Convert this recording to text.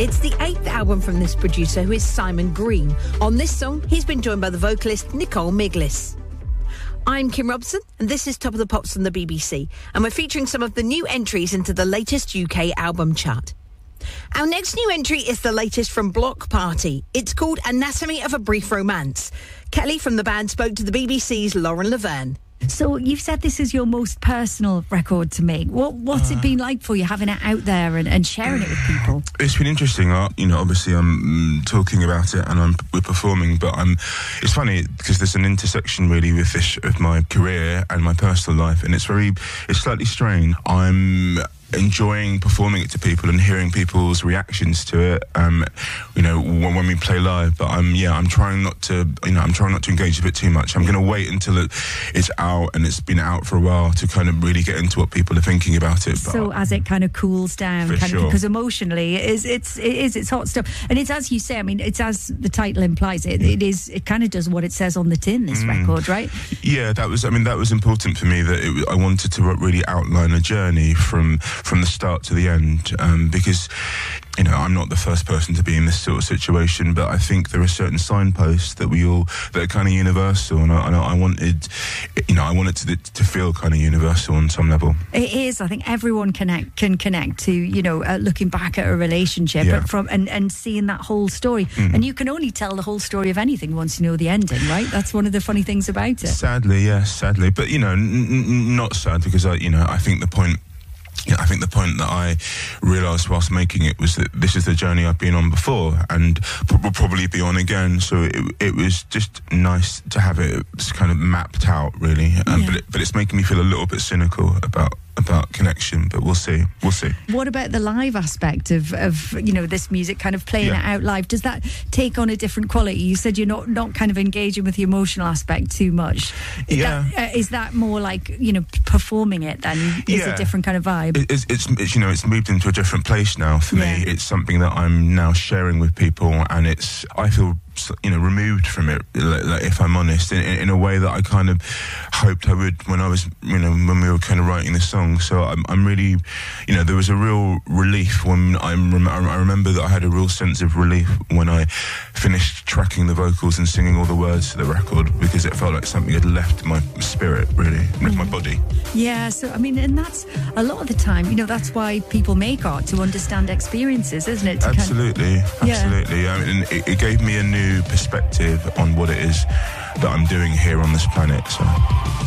It's the 8th album from this producer, who is Simon Green. On this song, he's been joined by the vocalist Nicole Miglis. I'm Kim Robson, and this is Top of the Pops from the BBC, and we're featuring some of the new entries into the latest UK album chart. Our next new entry is the latest from Block Party. It's called Anatomy of a Brief Romance. Kelly from the band spoke to the BBC's Lauren Laverne. So you've said this is your most personal record to make. What's it been like for you, having it out there and sharing it with people? It's been interesting. Obviously I'm talking about it and we're performing, but it's funny because there's an intersection really with my career and my personal life, and it's slightly strange. I'm enjoying performing it to people and hearing people's reactions to it, when we play live. But I'm trying not to engage a bit too much. I'm going to wait until it's out and it's been out for a while to kind of really get into what people are thinking about it. So as it kind of cools down, because emotionally it's hot stuff, and it's, as you say, I mean, it's as the title implies, it kind of does what it says on the tin, this record, right? Yeah, that was important for me, that I wanted to really outline a journey from the start to the end, because I'm not the first person to be in this sort of situation, but I think there are certain signposts that are kind of universal, and I wanted to feel kind of universal on some level. It is. I think everyone can connect to looking back at a relationship, and seeing that whole story. And you can only tell the whole story of anything once you know the ending, right? That's one of the funny things about it. Sadly, but not sad, because I think the point. I think the point that I realised whilst making it was that this is the journey I've been on before and will probably be on again. So it was just nice to have it kind of mapped out, really. But it's making me feel a little bit cynical about connection, but we'll see. What about the live aspect of this music, kind of playing it out live? Does that take on a different quality? You said you're not kind of engaging with the emotional aspect too much. Is that more like performing it then? Is a different kind of vibe? It's moved into a different place now for me. It's something that I'm now sharing with people, and I feel removed from it, if I'm honest, in a way that I kind of hoped I would when we were kind of writing the song. So I'm really, there was a real relief when I remember that I had a real sense of relief when I finished tracking the vocals and singing all the words to the record, because it felt like something had left my spirit, really, left my body. Yeah, so I mean, and that's a lot of the time, that's why people make art, to understand experiences, isn't it? Absolutely. I mean, it gave me a new perspective on what it is that I'm doing here on this planet. So.